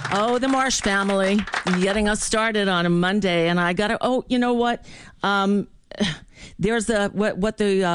Oh, the Marsh family getting us started on a Monday, and I gotta. Oh, you know what? There's what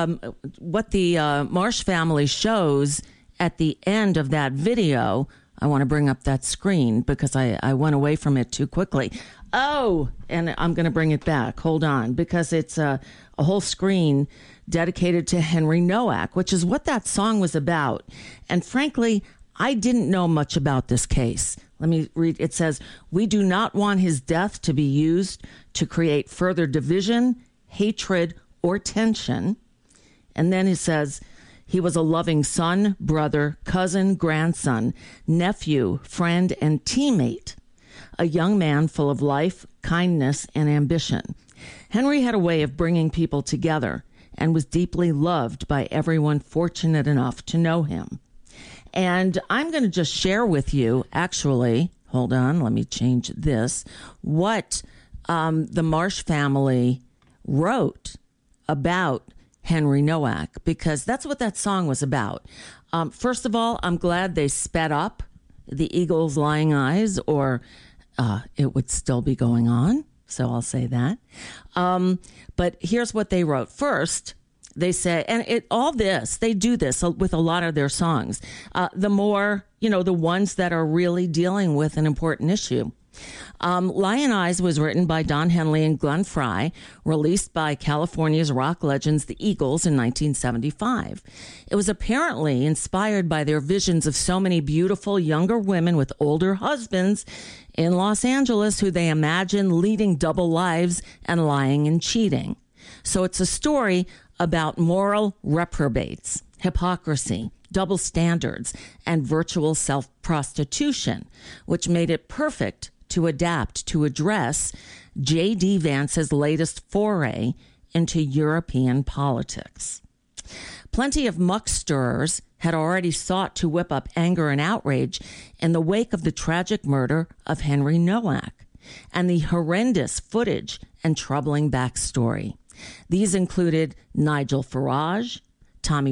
the Marsh family shows at the end of that video. I want to bring up that screen because I went away from it too quickly. Oh, and I'm going to bring it back. Hold on, because it's a whole screen dedicated to Henry Nowak, which is what that song was about. And frankly, I didn't know much about this case. Let me read. It says, "We do not want his death to be used to create further division, hatred, or tension." And then it says, "He was a loving son, brother, cousin, grandson, nephew, friend, and teammate. A young man full of life, kindness, and ambition. Henry had a way of bringing people together and was deeply loved by everyone fortunate enough to know him." And I'm going to just share with you, actually, hold on, let me change this, what the Marsh family wrote about Henry Nowak, because that's what that song was about. First of all, I'm glad they sped up the Eagles' Lying Eyes, or it would still be going on, so I'll say that. But here's what they wrote. First, they say, and they do this with a lot of their songs. The more, the ones that are really dealing with an important issue. Lion Eyes was written by Don Henley and Glenn Frey, released by California's rock legends, the Eagles, in 1975. It was apparently inspired by their visions of so many beautiful younger women with older husbands in Los Angeles who they imagined leading double lives and lying and cheating. So it's a story about moral reprobates, hypocrisy, double standards, and virtual self-prostitution, which made it perfect to adapt to address J.D. Vance's latest foray into European politics. Plenty of muck stirrers had already sought to whip up anger and outrage in the wake of the tragic murder of Henry Nowak and the horrendous footage and troubling backstory. These included Nigel Farage,